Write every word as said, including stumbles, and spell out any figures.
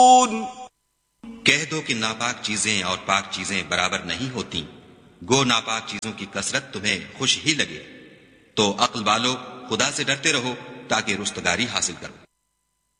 कह दो कि नापाक चीजें और पाक चीजें बराबर नहीं होती, गो नापाक चीजों की कसरत तुम्हें खुश ही लगे। तो अक्ल वालो खुदा से डरते रहो ताकि रुस्तगारी हासिल करो।